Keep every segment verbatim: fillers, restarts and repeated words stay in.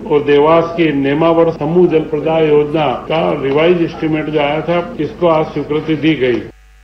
और देवास की नेमावर समूह जल प्रदाय योजना का रिवाइज एस्टीमेट जो आया था, इसको आज स्वीकृति दी गई।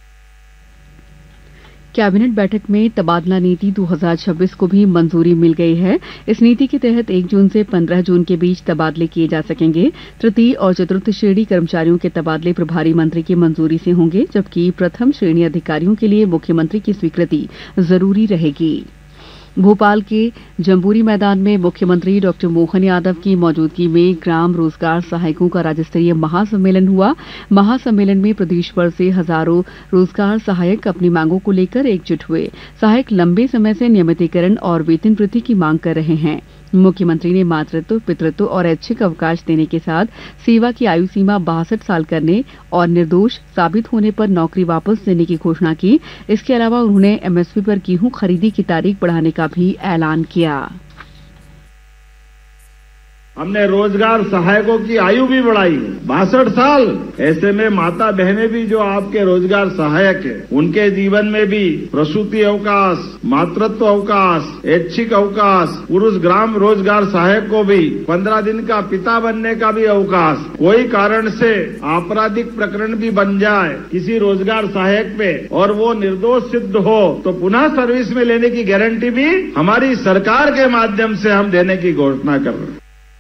कैबिनेट बैठक में तबादला नीति दो हज़ार छब्बीस को भी मंजूरी मिल गई है। इस नीति के तहत एक जून से पंद्रह जून के बीच तबादले किए जा सकेंगे। तृतीय और चतुर्थ श्रेणी कर्मचारियों के तबादले प्रभारी मंत्री की मंजूरी से होंगे, जबकि प्रथम श्रेणी अधिकारियों के लिए मुख्यमंत्री की स्वीकृति जरूरी रहेगी। भोपाल के जम्बूरी मैदान में मुख्यमंत्री डॉक्टर मोहन यादव की मौजूदगी में ग्राम रोजगार सहायकों का राज्य स्तरीय महासम्मेलन हुआ। महासम्मेलन में प्रदेश भर से हजारों रोजगार सहायक अपनी मांगों को लेकर एकजुट हुए। सहायक लंबे समय से नियमितीकरण और वेतन वृद्धि की मांग कर रहे हैं। मुख्यमंत्री ने मातृत्व, पितृत्व और ऐच्छिक अवकाश देने के साथ सेवा की आयु सीमा बासठ साल करने और निर्दोष साबित होने पर नौकरी वापस देने की घोषणा की। इसके अलावा उन्होंने एमएसपी पर गेहूं खरीदी की तारीख बढ़ाने का भी ऐलान किया। हमने रोजगार सहायकों की आयु भी बढ़ाई बासठ साल। ऐसे में माता बहनें भी जो आपके रोजगार सहायक है, उनके जीवन में भी प्रसूति अवकाश, मातृत्व अवकाश, ऐच्छिक अवकाश, पुरुष ग्राम रोजगार सहायक को भी पंद्रह दिन का पिता बनने का भी अवकाश, कोई कारण से आपराधिक प्रकरण भी बन जाए किसी रोजगार सहायक पे और वो निर्दोष सिद्ध हो तो पुनः सर्विस में लेने की गारंटी भी हमारी सरकार के माध्यम से हम देने की घोषणा कर रहे हैं।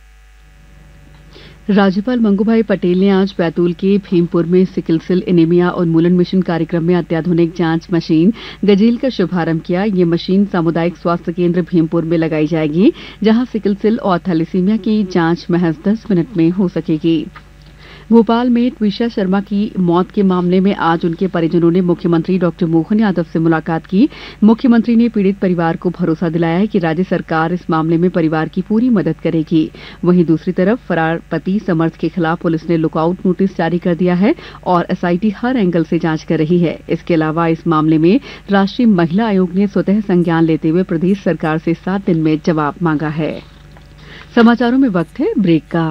राज्यपाल मंगूभाई पटेल ने आज बैतूल के भीमपुर में सिकल सेल एनीमिया उन्मूलन मिशन कार्यक्रम में अत्याधुनिक जांच मशीन गजेल का शुभारंभ किया। ये मशीन सामुदायिक स्वास्थ्य केंद्र भीमपुर में लगाई जाएगी, जहां सिकल सेल और थैलेसीमिया की जांच महज दस मिनट में हो सकेगी। भोपाल में ट्विशा शर्मा की मौत के मामले में आज उनके परिजनों ने मुख्यमंत्री डॉक्टर मोहन यादव से मुलाकात की। मुख्यमंत्री ने पीड़ित परिवार को भरोसा दिलाया है कि राज्य सरकार इस मामले में परिवार की पूरी मदद करेगी। वहीं दूसरी तरफ फरार पति समर्थ के खिलाफ पुलिस ने लुकआउट नोटिस जारी कर दिया है और एसआईटी हर एंगल से जांच कर रही है। इसके अलावा इस मामले में राष्ट्रीय महिला आयोग ने स्वतः संज्ञान लेते हुए प्रदेश सरकार से सात दिन में जवाब मांगा है। समाचारों में वक्त है ब्रेक का।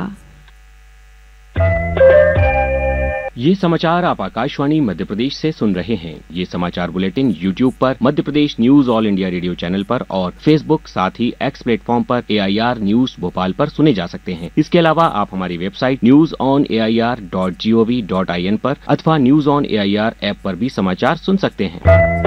ये समाचार आप आकाशवाणी मध्य प्रदेश से सुन रहे हैं। ये समाचार बुलेटिन यूट्यूब पर Madhya Pradesh news all India radio channel पर और फेसबुक साथ ही एक्स प्लेटफॉर्म पर एआईआर न्यूज भोपाल पर सुने जा सकते हैं। इसके अलावा आप हमारी website news on A I R dot G O V dot I N पर अथवा news on A I R app पर भी समाचार सुन सकते हैं।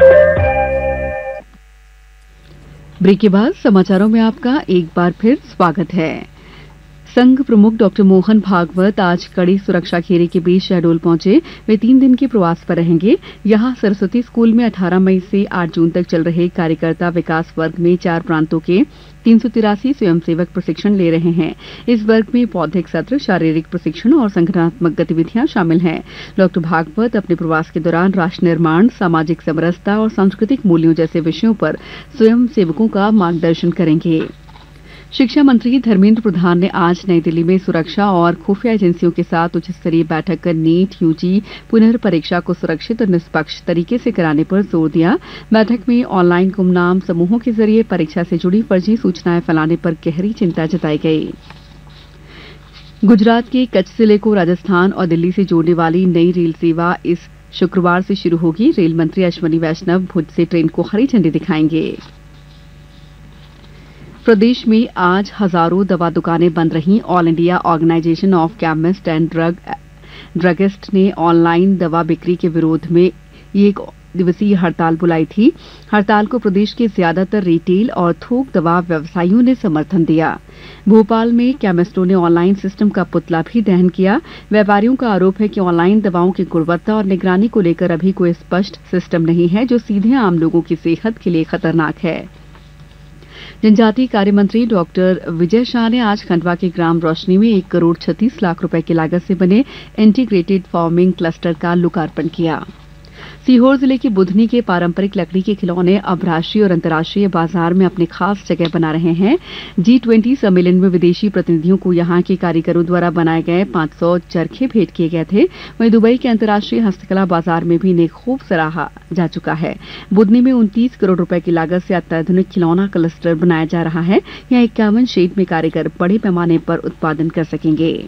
ब्रेक के बाद समाचारों में आपका एक बार फिर स्वागत है। संघ प्रमुख डॉक्टर मोहन भागवत आज कड़ी सुरक्षा घेरे के बीच शहडोल पहुंचे। वे तीन दिन के प्रवास पर रहेंगे। यहां सरस्वती स्कूल में अठारह मई से आठ जून तक चल रहे कार्यकर्ता विकास वर्ग में चार प्रांतों के तीन सौ तिरासी स्वयंसेवक प्रशिक्षण ले रहे हैं। इस वर्ग में बौद्धिक सत्र, शारीरिक प्रशिक्षण और संगठनात्मक गतिविधियां शामिल हैं। डॉक्टर भागवत अपने प्रवास के दौरान राष्ट्र निर्माण, सामाजिक समरसता और सांस्कृतिक मूल्यों जैसे विषयों पर स्वयंसेवकों का मार्गदर्शन करेंगे। शिक्षा मंत्री धर्मेंद्र प्रधान ने आज नई दिल्ली में सुरक्षा और खुफिया एजेंसियों के साथ उच्च स्तरीय बैठक कर नीट यूजी पुनर्परीक्षा को सुरक्षित और निष्पक्ष तरीके से कराने पर जोर दिया। बैठक में ऑनलाइन गुमनाम समूहों के जरिए परीक्षा से जुड़ी फर्जी सूचनाएं फैलाने पर गहरी चिंता जताई गई। गुजरात के कच्छ जिले को राजस्थान और दिल्ली से जोड़ने वाली नई रेल सेवा इस शुक्रवार से शुरू होगी। रेल मंत्री अश्वनी वैष्णव भुज से ट्रेन को हरी झंडी दिखाएंगे। प्रदेश में आज हजारों दवा दुकानें बंद रहीं। All India organisation of chemist and drug druggist ने ऑनलाइन दवा बिक्री के विरोध में एक दिवसीय हड़ताल बुलाई थी। हड़ताल को प्रदेश के ज्यादातर रिटेल और थोक दवा व्यवसायियों ने समर्थन दिया। भोपाल में केमिस्टों ने ऑनलाइन सिस्टम का पुतला भी दहन किया। व्यापारियों का आरोप है कि ऑनलाइन दवाओं की गुणवत्ता और निगरानी को लेकर अभी कोई स्पष्ट सिस्टम नहीं है, जो सीधे आम लोगों की सेहत के लिए खतरनाक है। जनजातीय कार्य मंत्री डॉक्टर विजय शाह ने आज खंडवा के ग्राम रोशनी में एक करोड़ छत्तीस लाख रुपए की लागत से बने इंटीग्रेटेड फार्मिंग क्लस्टर का लोकार्पण किया। सीहोर जिले की बुधनी के पारंपरिक लकड़ी के खिलौने अब राष्ट्रीय और अंतर्राष्ट्रीय बाजार में अपनी खास जगह बना रहे हैं। जी ट्वेंटी सम्मेलन में विदेशी प्रतिनिधियों को यहां के कारीगरों द्वारा बनाए गए पांच सौ चरखे भेंट किए गए थे। वहीं दुबई के अंतर्राष्ट्रीय हस्तकला बाजार में भी इन्हें खूब सराहा जा चुका है। बुधनी में उनतीस करोड़ रुपए की लागत से अत्याधुनिक खिलौना क्लस्टर बनाया जा रहा है। यहाँ इक्यावन शेड में कारीगर बड़े पैमाने पर उत्पादन कर सकेंगे।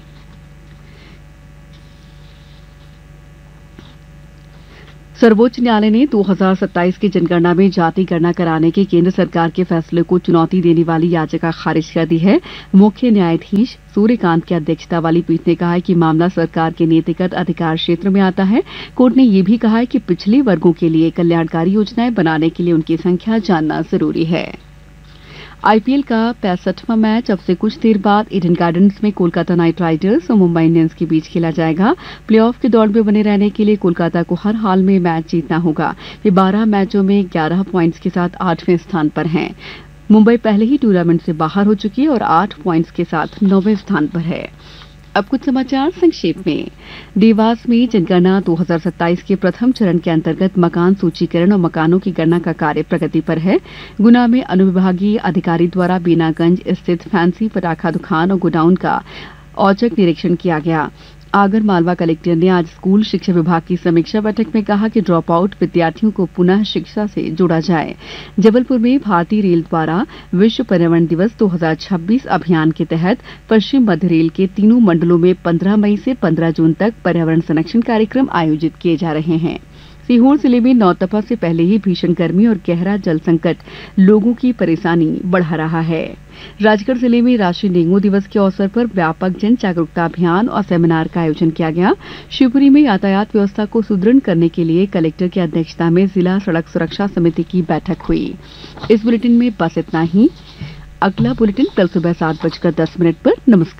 सर्वोच्च न्यायालय ने दो हज़ार सत्ताईस की जनगणना में जाति गणना कराने के केंद्र सरकार के फैसले को चुनौती देने वाली याचिका खारिज कर दी है। मुख्य न्यायाधीश सूर्यकांत की अध्यक्षता वाली पीठ ने कहा है कि मामला सरकार के नीतिगत अधिकार क्षेत्र में आता है। कोर्ट ने यह भी कहा है कि पिछड़े वर्गों के लिए कल्याणकारी योजनाएं बनाने के लिए उनकी संख्या जानना जरूरी है। आईपीएल का पैंसठवां मैच अब से कुछ देर बाद ईडन गार्डन्स में कोलकाता नाइट राइडर्स और मुंबई इंडियंस के बीच खेला जाएगा। प्लेऑफ की दौड़ में बने रहने के लिए कोलकाता को हर हाल में मैच जीतना होगा। वे बारह मैचों में ग्यारह पॉइंट्स के साथ आठवें स्थान पर हैं। मुंबई पहले ही टूर्नामेंट से बाहर हो चुकी है और आठ पॉइंट्स के साथ नौवें स्थान पर है। अब कुछ समाचार संक्षेप में। देवास में जनगणना दो हज़ार सत्ताईस के प्रथम चरण के अंतर्गत मकान सूचीकरण और मकानों की गणना का कार्य प्रगति पर है। गुना में अनुविभागीय अधिकारी द्वारा बीनागंज स्थित फैंसी पटाखा दुकान और गोडाउन का औचक निरीक्षण किया गया। आगर मालवा कलेक्टर ने आज स्कूल शिक्षा विभाग की समीक्षा बैठक में कहा कि ड्रॉप आउट विद्यार्थियों को पुनः शिक्षा से जोड़ा जाए। जबलपुर में भारतीय रेल द्वारा विश्व पर्यावरण दिवस दो हज़ार छब्बीस अभियान के तहत पश्चिम मध्य रेल के तीनों मंडलों में पंद्रह मई से पंद्रह जून तक पर्यावरण संरक्षण कार्यक्रम आयोजित किए जा रहे हैं। सीहोर जिले में नौतपा से पहले ही भीषण गर्मी और गहरा जल संकट लोगों की परेशानी बढ़ा रहा है। राजगढ़ जिले में राष्ट्रीय डेंगू दिवस के अवसर पर व्यापक जन जागरूकता अभियान और सेमिनार का आयोजन किया गया। शिवपुरी में यातायात व्यवस्था को सुदृढ़ करने के लिए कलेक्टर की अध्यक्षता में जिला सड़क सुरक्षा समिति की बैठक हुई। इस बुलेटिन में बस इतना ही। अगला बुलेटिन कल सुबह सात बजकर दस मिनट पर। नमस्कार।